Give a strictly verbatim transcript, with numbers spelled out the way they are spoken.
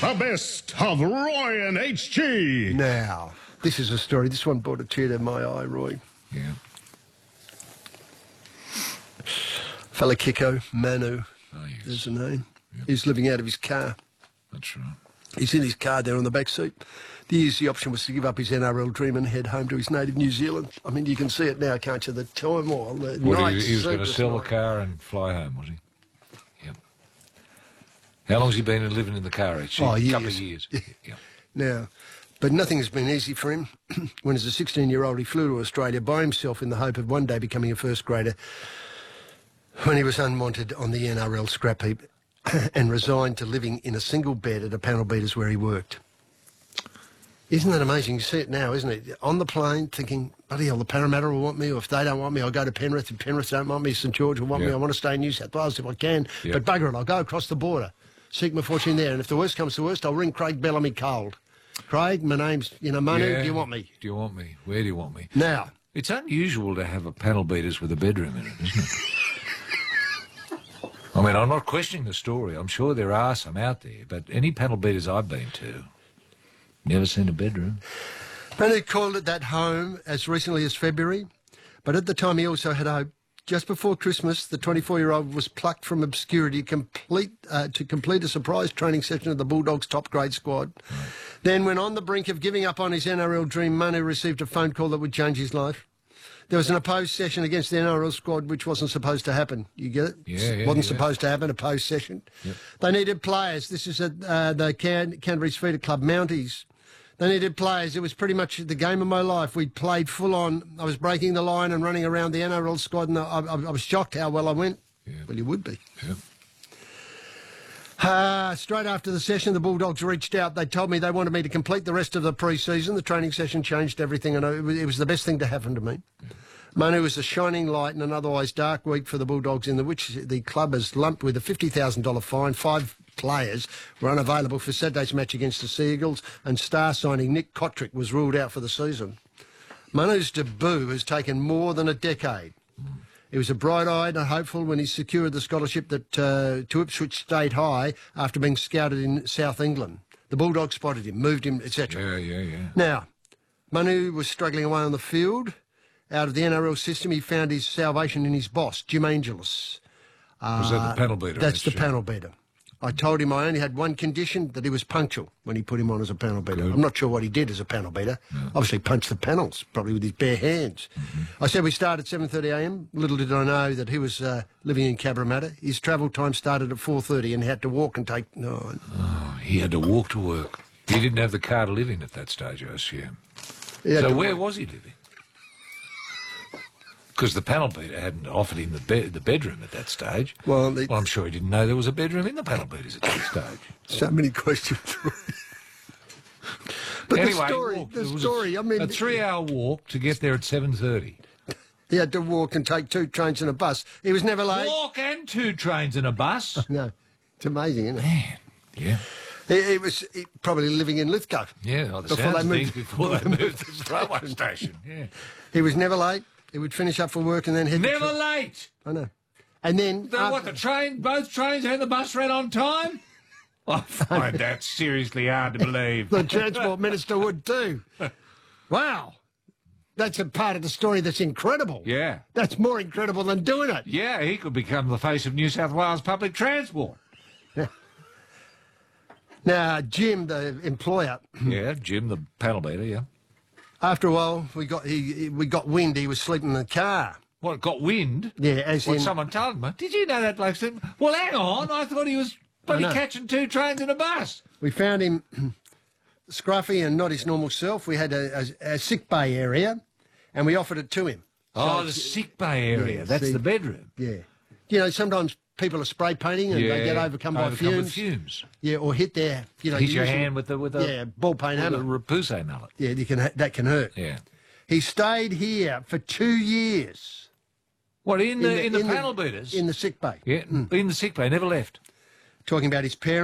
The best of Roy and H G. Now, this is a story. This one brought a tear to my eye, Roy. Yeah. Fella Kiko, Manu, Oh, yes. is the name. Yep. He's living out of his car. That's right. He's in his car there on the back seat. The easy option was to give up his N R L dream and head home to his native New Zealand. I mean, you can see it now, can't you? The turmoil, the What, night. he, he was going to sell the car and fly home, was he? Yep. How long's he been living in the car, actually? Oh, A years. couple of years. Yep. Now, but nothing has been easy for him. When as a sixteen-year-old he flew to Australia by himself in the hope of one day becoming a first grader, when he was unwanted on the N R L scrap heap and resigned to living in a single bed at a panel beaters where he worked. Isn't that amazing? You see it now, isn't it? On the plane thinking, bloody hell, the Parramatta will want me, or if they don't want me, I'll go to Penrith. If Penrith don't want me, St George will want Yeah. me. I want to stay in New South Wales if I can. Yeah. But bugger it, I'll go across the border, seek my fortune there. And if the worst comes to worst, I'll ring Craig Bellamy cold. Craig, my name's, you know, Manu, Yeah. do you want me? Do you want me? Where do you want me? Now, It's unusual to have a panel beaters with a bedroom in it, isn't it? I mean, I'm not questioning the story. I'm sure there are some out there, but any panel beaters I've been to, never seen a bedroom. Manu called it that home as recently as February, but at the time he also had hope. Just before Christmas, the twenty-four-year-old was plucked from obscurity complete, uh, to complete a surprise training session of the Bulldogs' top-grade squad. Right. Then, when on the brink of giving up on his N R L dream, Manu received a phone call that would change his life. There was an opposed session against the N R L squad, which wasn't supposed to happen. You get it? Yeah, yeah, wasn't yeah. supposed to happen, a opposed session. Yep. They needed players. This is at uh, the Can- Canterbury's feeder club, Mounties. They needed players. It was pretty much the game of my life. We played full on. I was breaking the line and running around the N R L squad, and I, I, I was shocked how well I went. Yeah. Well, you would be. Yep. Uh, straight after the session, the Bulldogs reached out. They told me they wanted me to complete the rest of the pre-season. The training session changed everything, and it was, it was the best thing to happen to me. Yeah. Manu was a shining light in an otherwise dark week for the Bulldogs, in the which the club has lumped with a fifty thousand dollars fine. Five players were unavailable for Saturday's match against the Sea Eagles, and star signing Nick Kotrick was ruled out for the season. Manu's debut has taken more than a decade. He was a bright-eyed and hopeful when he secured the scholarship that uh, to Ipswich State High after being scouted in South England. The Bulldogs spotted him, moved him, et cetera. Yeah, yeah, yeah. Now, Manu was struggling away on the field. Out of the N R L system, he found his salvation in his boss, Jim Angelis. Uh, Was that the panel beater? That's the H G? panel beater. I told him I only had one condition, that he was punctual when he put him on as a panel beater. Good. I'm not sure what he did as a panel beater. No. Obviously punched the panels, probably with his bare hands. Mm-hmm. I said we start at seven thirty a m. Little did I know that he was uh, living in Cabramatta. His travel time started at four thirty and he had to walk and take... No, Oh, he had to walk to work. He didn't have the car to live in at that stage, I assume. So where was he living? Because the panel beater hadn't offered him the, be the bedroom at that stage. Well, they, well, I'm sure he didn't know there was a bedroom in the panel beaters at that stage. So many questions. But anyway, the story, walked. the It was story, a, I mean... A three-hour walk to get there at seven thirty. He had to walk and take two trains and a bus. He was never late. Walk and two trains and a bus? No. It's amazing, isn't it? Man, yeah. He, he was he, probably living in Lithgow. Yeah, well, the before sounds they of things moved, before they moved to the railway station. Yeah. He was never late. He would finish up for work and then head... Never late! I know. And then... The, after, what, the train, both trains and the bus ran on time? I find that seriously hard to believe. The Transport Minister would too. Wow. That's a part of the story that's incredible. Yeah. That's more incredible than doing it. Yeah, he could become the face of New South Wales public transport. Now, Jim, the employer... Yeah, Jim, the panel beater, yeah. After a while, we got he, he- we got wind he was sleeping in the car. What, got wind? Yeah, as What, in... someone told him. Did you know that bloke said, well, hang on, I thought he was bloody know. catching two trains and a bus. We found him scruffy and not his normal self. We had a, a, a sick bay area, and we offered it to him. Oh, So the it's- sick bay area. Yeah, That's see- the bedroom. Yeah. You know, sometimes people are spray painting and they get overcome, by overcome fumes. with fumes. Yeah, or hit their, you know... Hit your usually- hand with the with the Yeah, ball paint with hammer. the repousse mallet. Yeah, you can, that can hurt. Yeah. He stayed here for two years. What, in the in the, in panel beaters? In the sick bay. Yeah, in the sick bay. Never left. Talking about his parents.